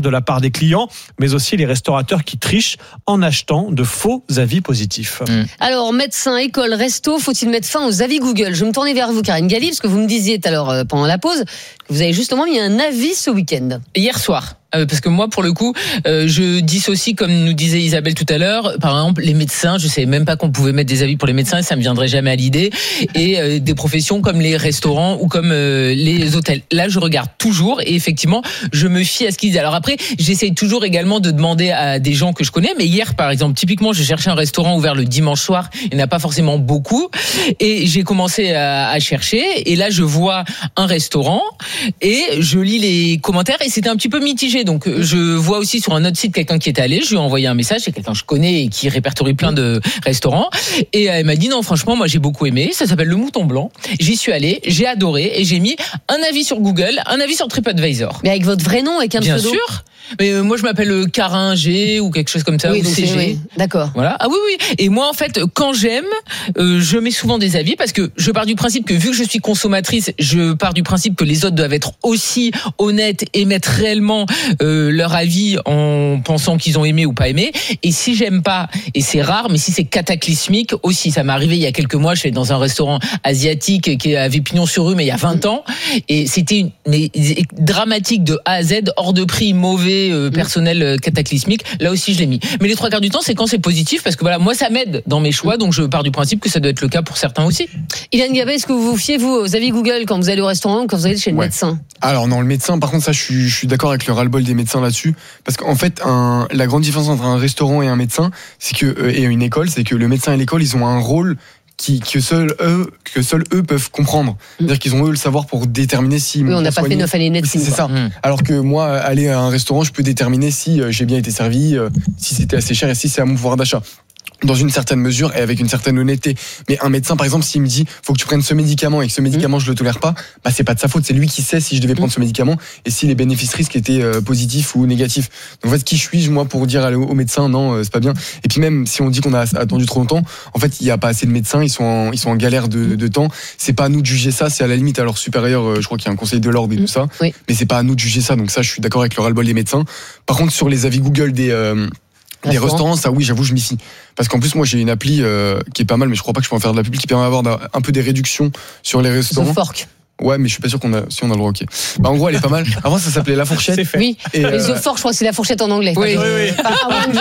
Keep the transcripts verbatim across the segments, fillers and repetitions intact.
de la part des clients, mais aussi les restaurateurs qui trichent en achetant de faux avis positifs. Mmh. Alors, médecin, école, resto, faut-il mettre fin aux avis Google ? Je me tournais vers vous, Karine Galli, parce que vous me disiez tout à l'heure, euh, pendant la pause, que vous avez justement mis un avis ce week-end. Hier soir. Euh, parce que moi, pour le coup, euh, je dissocie, comme nous disait Isabelle tout à l'heure, par exemple, les médecins. Je savais même pas qu'on pouvait mettre des avis pour les médecins, et ça me viendrait jamais à l'idée. Et euh, des professions comme les restaurants ou comme euh, les hôtels. Là, je regarde toujours et effectivement, je me fie à ce qu'ils disent. Alors après, j'essaye toujours également de demander à des gens que je connais. Mais hier, par exemple, typiquement, je cherchais un restaurant ouvert le dimanche soir. Il n'y en a pas forcément beaucoup. Et j'ai commencé à, à chercher. Et là, je vois un restaurant et je lis les commentaires et c'était un petit peu mitigé. Donc, je vois aussi sur un autre site quelqu'un qui était allé. Je lui ai envoyé un message. C'est quelqu'un que je connais et qui répertorie plein de restaurants. Et elle m'a dit non, franchement, moi j'ai beaucoup aimé. Ça s'appelle le Mouton Blanc. J'y suis allé, j'ai adoré et j'ai mis un avis sur Google, un avis sur TripAdvisor. Mais avec votre vrai nom, avec un Bien pseudo. sûr. Mais euh, moi je m'appelle Carin G ou quelque chose comme ça, Oui, ou donc C G. c'est, oui. D'accord. Voilà. Ah oui oui. Et moi en fait quand j'aime, euh, je mets souvent des avis parce que je pars du principe que vu que je suis consommatrice, je pars du principe que les autres doivent être aussi honnêtes et mettre réellement euh, leur avis en pensant qu'ils ont aimé ou pas aimé. Et si j'aime pas, et c'est rare, mais si c'est cataclysmique aussi, ça m'est arrivé il y a quelques mois. Je suis dans un restaurant asiatique qui avait pignon sur rue, mais il y a vingt ans, et c'était une mais dramatique de A à Z, hors de prix, mauvais. Euh, personnel euh, cataclysmique, là aussi je l'ai mis. Mais les trois quarts du temps, c'est quand c'est positif, parce que voilà, moi ça m'aide dans mes choix, donc je pars du principe que ça doit être le cas pour certains aussi. Ilan Gabay, est-ce que vous vous fiez, vous, aux avis Google quand vous allez au restaurant ou quand vous allez chez le Ouais. médecin ? Alors non, le médecin, par contre, ça, je suis, je suis d'accord avec le ras-le-bol des médecins là-dessus, parce qu'en fait, un, la grande différence entre un restaurant et un médecin, c'est que euh, et une école, c'est que le médecin et l'école, ils ont un rôle qui que seuls eux que seuls eux peuvent comprendre. C'est-à-dire qu'ils ont eux le savoir pour déterminer si Oui, on n'a pas fait neuf années net. c'est, c'est ça. Mmh. Alors que moi, aller à un restaurant, je peux déterminer si euh, j'ai bien été servi, euh, si c'était assez cher et si c'est à mon pouvoir d'achat. Dans une certaine mesure et avec une certaine honnêteté. Mais un médecin, par exemple, s'il me dit faut que tu prennes ce médicament et que ce médicament je le tolère pas, bah c'est pas de sa faute, c'est lui qui sait si je devais prendre ce médicament et si les bénéfices risques étaient euh, positifs ou négatifs. Donc en fait, qui suis-je moi pour dire aller au, au médecin non, euh, c'est pas bien. Et puis même si on dit qu'on a attendu trop longtemps, en fait, il y a pas assez de médecins, ils sont en, ils sont en galère de, de temps. C'est pas à nous de juger ça, c'est à la limite à leur supérieur, euh, je crois qu'il y a un conseil de l'ordre et tout ça. Oui. Mais c'est pas à nous de juger ça. Donc ça, je suis d'accord avec le ras-le-bol des médecins. Par contre, sur les avis Google des euh, Les restaurants, ça oui, j'avoue, je m'y fie. Parce qu'en plus, moi, j'ai une appli euh, qui est pas mal, mais je crois pas que je peux en faire de la pub, qui permet d'avoir un peu des réductions sur les restaurants. The Fork. Ouais, mais je suis pas sûr qu'on a, si on a le droit, ok. Bah, en gros, elle est pas mal. Avant, ça s'appelait La Fourchette. C'est fait. Oui, Et, les euh, The Fork, je crois que c'est la fourchette en anglais. Oui, oui, oui. Ah, oui.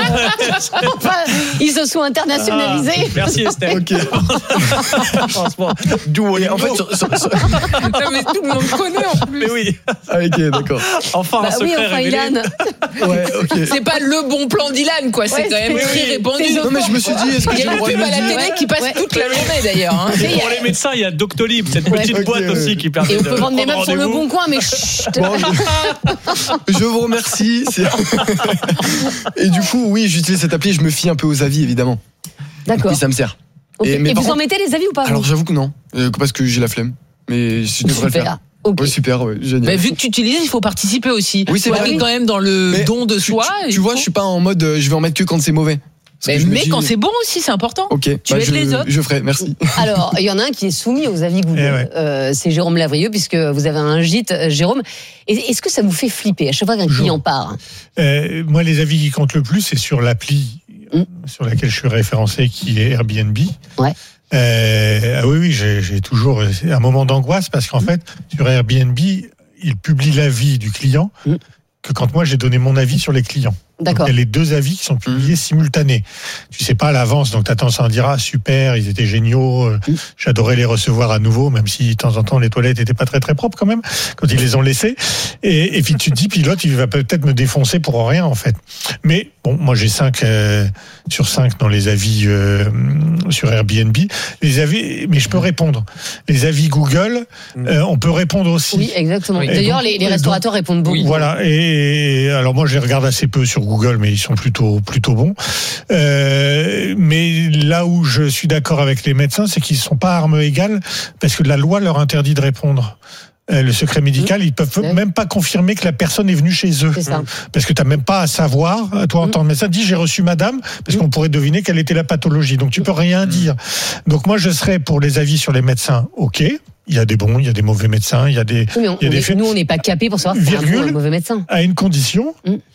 Ils se sont internationalisés. Ah, merci Esther. Ok. Franchement, d'où Et en fait, sur, sur, sur... Non, mais tout le monde connaît en plus. mais oui. Ah, ok, d'accord. Enfin, Bah un oui, secret enfin, révélé. Ilan. Ouais, ok. C'est pas le bon plan d'Ilan, quoi. C'est Ouais, quand même c'est- très oui, répandu. c'est Non, mais je me suis dit, est-ce que Il y j'ai a le une droit de pub le à la dire? télé qui passe Ouais. toute la journée d'ailleurs. Hein. Pour les médecins, il y a Doctolib, cette Ouais. petite Ok, boîte ouais. aussi qui permet Et on de peut vendre des prendre meubles sur le rendez-vous. bon coin, mais chut. Bon, je... je vous remercie. C'est- Et du coup, oui, j'utilise cette appli et je me fie un peu aux avis, évidemment. D'accord. Oui, ça me sert. Ok. Et- Et, mais par vous en contre- mettez les avis ou pas vous Alors, j'avoue que non. Euh, parce que j'ai la flemme. Mais je devrais le faire. Super. Ok. Ouais, super, ouais, génial. Mais vu que tu utilises, il faut participer aussi. Oui, c'est Faut vrai. aller quand même dans le Mais don de tu- soi. Tu, il tu vois, faut- je suis pas en mode euh, je vais en mettre que quand c'est mauvais. Parce Mais, que je me mais dis- quand c'est bon aussi, c'est important. Ok, Tu bah, aides je, les autres. je ferai, merci. Alors, il y en a un qui est soumis aux avis Google. Eh ouais. Euh, c'est Jérôme Lavrieux, puisque vous avez un gîte, euh, Jérôme. Et- Est-ce que ça vous fait flipper à chaque fois qu'un Toujours. client part? Euh, moi, les avis qui comptent le plus, c'est sur l'appli Mm. sur laquelle je suis référencé, qui est Airbnb. Ouais. Euh, ah oui, oui, j'ai, j'ai toujours c'est un moment d'angoisse parce qu'en fait, sur Airbnb, il publie l'avis du client Mm. que quand moi j'ai donné mon avis sur les clients. D'accord. Donc, il y a les deux avis qui sont publiés simultanés. Tu sais pas à l'avance, donc tu as tendance à en dire ah super, ils étaient géniaux, euh, Mm. j'adorais les recevoir à nouveau, même si de temps en temps les toilettes étaient pas très très propres quand même quand ils les ont laissés. Et, et puis tu te dis, puis l'autre il va peut-être me défoncer pour rien en fait. Mais bon, moi j'ai cinq euh, sur cinq dans les avis euh, sur Airbnb. Les avis, mais je peux répondre. Les avis Google, euh, on peut répondre aussi. Oui, exactement. Oui. D'ailleurs, Et donc- les, les et restaurateurs répondent beaucoup. Voilà. Et alors moi, je les regarde assez peu sur Google, mais ils sont plutôt plutôt bons. Euh, mais là où je suis d'accord avec les médecins, c'est qu'ils sont pas à armes égales parce que la loi leur interdit de répondre. Euh, Le secret médical, ils peuvent Ouais. même pas confirmer que la personne est venue chez eux. C'est ça. Parce que tu n'as même pas à savoir, toi en Mm. tant que médecin, dis j'ai reçu madame, parce Mm. qu'on pourrait deviner quelle était la pathologie. Donc tu peux rien dire. Donc moi je serais pour les avis sur les médecins, ok. Il y a des bons, il y a des mauvais médecins, il y a des... Oui, mais on- il y a on des est- faits- nous, on n'est pas capé pour savoir si c'est un bon ou Virgule. un mauvais médecin. À une condition, Mm.